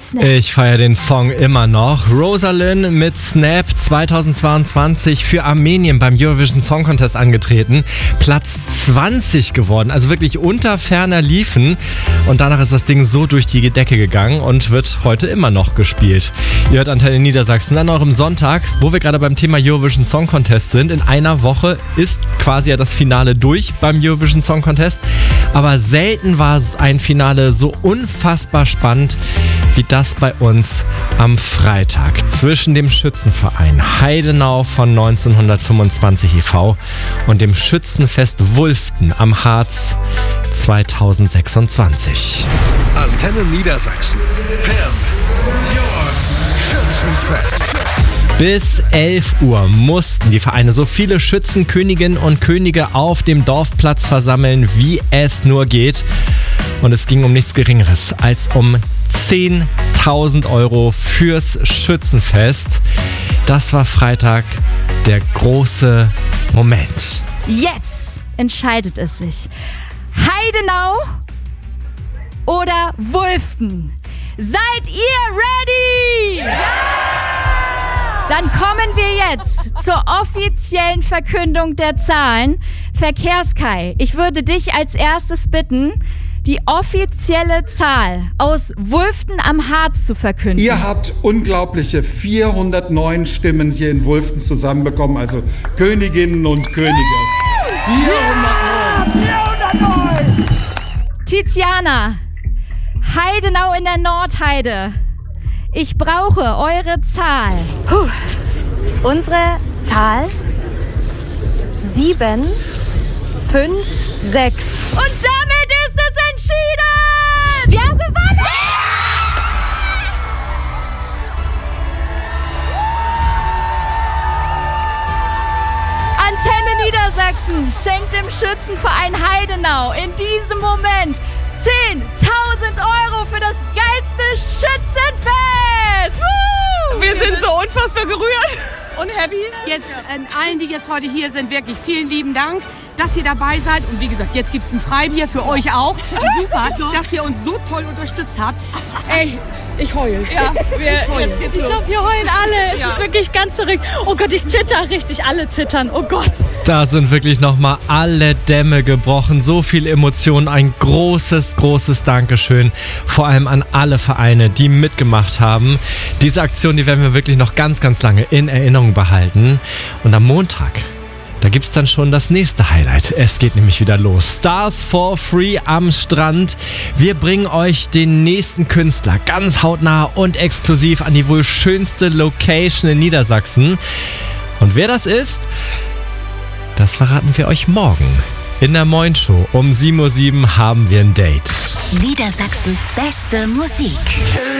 Snap. Ich feiere den Song immer noch. Rosalind mit Snap 2022 für Armenien beim Eurovision Song Contest angetreten. Platz 20 geworden, also wirklich unter ferner Liefen. Und danach ist das Ding so durch die Decke gegangen und wird heute immer noch gespielt. Ihr hört Antenne Niedersachsen an eurem Sonntag, wo wir gerade beim Thema Eurovision Song Contest sind. In einer Woche ist quasi ja das Finale durch beim Eurovision Song Contest. Aber selten war ein Finale so unfassbar spannend wie das bei uns am Freitag zwischen dem Schützenverein Heidenau von 1925 e.V. und dem Schützenfest Wulften am Harz 2026. Antenne Niedersachsen. Pimp your Schützenfest. Bis 11 Uhr mussten die Vereine so viele Schützenköniginnen und Könige auf dem Dorfplatz versammeln, wie es nur geht. Und es ging um nichts Geringeres als um 10.000 Euro fürs Schützenfest. Das war Freitag der große Moment. Jetzt entscheidet es sich. Heidenau oder Wulften? Seid ihr ready? Ja! Dann kommen wir jetzt zur offiziellen Verkündung der Zahlen. Verkehrskai, ich würde dich als erstes bitten, die offizielle Zahl aus Wulften am Harz zu verkünden. Ihr habt unglaubliche 409 hier in Wulften zusammenbekommen, also Königinnen und Könige. 409! Tiziana, Heidenau in der Nordheide. Ich brauche eure Zahl. Unsere Zahl 7, 5, 6. Und damit ist es entschieden! Wir haben gewonnen! Antenne Niedersachsen schenkt dem Schützenverein Heidenau in diesem Moment 10.000 Euro für das geilste Schützenfest! Woo! Wir sind so unfassbar gerührt und happy. Jetzt an allen, die jetzt heute hier sind, wirklich vielen lieben Dank, dass ihr dabei seid. Und wie gesagt, jetzt gibt es ein Freibier für euch auch. Super, dass ihr uns so toll unterstützt habt. Ey, ich heul. Ja, jetzt geht's los. Ich glaube, wir heulen alle. Es ist wirklich ganz verrückt. Oh Gott, ich zitter richtig. Alle zittern. Oh Gott. Da sind wirklich nochmal alle Dämme gebrochen. So viel Emotionen. Ein großes, großes Dankeschön. Vor allem an alle Vereine, die mitgemacht haben. Diese Aktion, die werden wir wirklich noch ganz, ganz lange in Erinnerung behalten. Und am Montag, da gibt es dann schon das nächste Highlight. Es geht nämlich wieder los. Stars for Free am Strand. Wir bringen euch den nächsten Künstler ganz hautnah und exklusiv an die wohl schönste Location in Niedersachsen. Und wer das ist, das verraten wir euch morgen. In der Moin Show um 7:07 Uhr haben wir ein Date. Niedersachsens beste Musik.